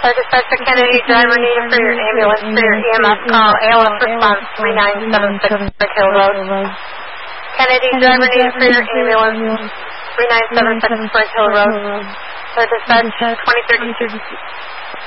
Dispatcher Kennedy, driver needed for your ambulance for your EMS call. ALS response 3976 Brick Hill Road. Kennedy, driver needed for your ambulance 3976 Brick Hill Road. Dispatch 2032.